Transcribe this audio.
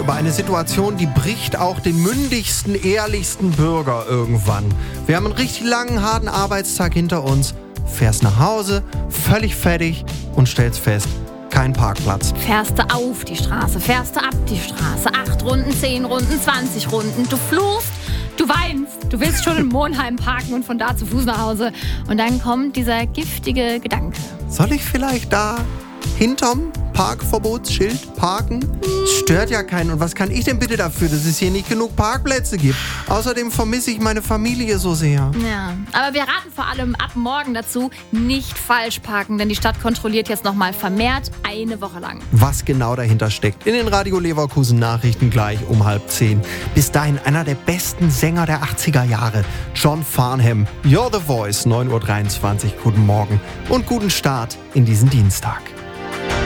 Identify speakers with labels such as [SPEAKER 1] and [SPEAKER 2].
[SPEAKER 1] über eine Situation, die bricht auch den mündigsten, ehrlichsten Bürger irgendwann. Wir haben einen richtig langen, harten Arbeitstag hinter uns, fährst nach Hause, völlig fertig und stellst fest, kein Parkplatz.
[SPEAKER 2] Fährst du auf die Straße, fährst du ab die Straße, 8 Runden, 10 Runden, 20 Runden, du fluchst, du weinst, du willst schon in Monheim parken und von da zu Fuß nach Hause. Und dann kommt dieser giftige Gedanke.
[SPEAKER 1] Soll ich vielleicht da hinterm Parkverbotsschild parken? Das stört ja keinen. Und was kann ich denn bitte dafür, dass es hier nicht genug Parkplätze gibt? Außerdem vermisse ich meine Familie so sehr.
[SPEAKER 2] Ja, aber wir raten vor allem ab morgen dazu, nicht falsch parken, denn die Stadt kontrolliert jetzt nochmal vermehrt eine Woche lang.
[SPEAKER 1] Was genau dahinter steckt, in den Radio Leverkusen Nachrichten gleich um 9:30. Bis dahin einer der besten Sänger der 80er Jahre, John Farnham. You're the Voice, 9:23 Uhr. Guten Morgen und guten Start in diesen Dienstag.